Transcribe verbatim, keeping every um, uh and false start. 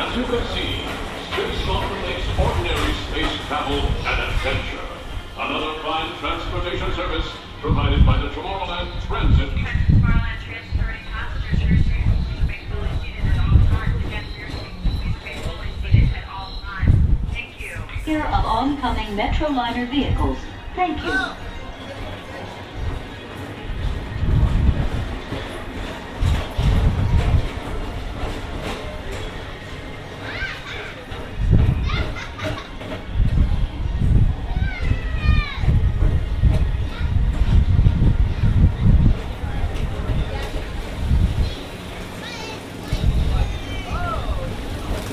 As you can see, space often makes ordinary space travel an adventure. Another fine transportation service provided by the Tomorrowland Transit. Tomorrowland transporting passengers here soon. Please remain fully seated at all times. Again, here soon. Please remain fully seated at all times. Thank you. Here of oncoming Metroliner vehicles. Thank you.